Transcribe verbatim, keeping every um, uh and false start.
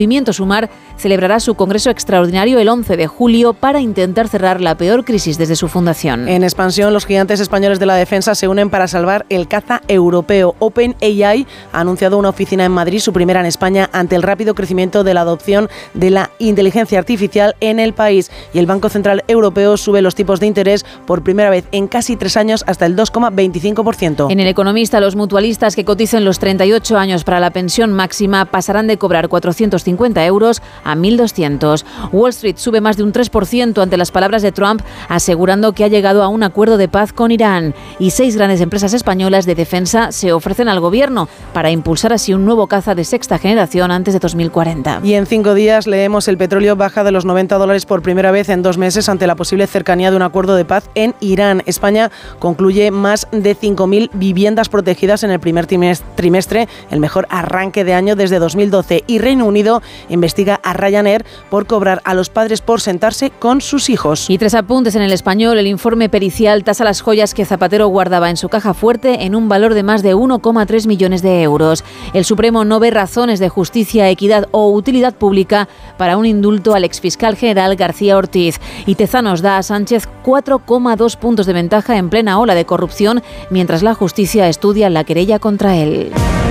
El movimiento Sumar celebrará su congreso extraordinario el once de julio para intentar cerrar la peor crisis desde su fundación. En expansión, los gigantes españoles de la defensa se unen para salvar el caza europeo. OpenAI ha anunciado una oficina en Madrid, su primera en España, ante el rápido crecimiento de la adopción de la inteligencia artificial en el país. Y el Banco Central Europeo sube los tipos de interés por primera vez en casi tres años hasta el dos coma veinticinco por ciento. En El Economista, los mutualistas que coticen los treinta y ocho años para la pensión máxima pasarán de cobrar cuatrocientos cincuenta euros a mil doscientos. Wall Street sube más de un tres por ciento ante las palabras de Trump, asegurando que ha llegado a un acuerdo de paz con Irán. Y seis grandes empresas españolas de defensa se ofrecen al gobierno para impulsar así un nuevo caza de sexta generación antes de dos mil cuarenta. Y en cinco días leemos: el petróleo baja de los noventa dólares por primera vez en dos meses ante la posible cercanía de un acuerdo de paz en Irán. España concluye más de cinco mil viviendas protegidas en el primer trimestre, el mejor arranque de año desde dos mil doce. Y Reino Unido investiga a Ryanair por cobrar a los padres por sentarse con sus hijos. Y tres apuntes en El Español. El informe pericial tasa las joyas que Zapatero guardaba en su caja fuerte en un valor de más de uno coma tres millones de euros. El Supremo no ve razones de justicia, equidad o utilidad pública para un indulto al exfiscal general García Ortiz. Y Tezanos da a Sánchez cuatro coma dos puntos de ventaja en plena ola de corrupción, mientras la justicia estudia la querella contra él.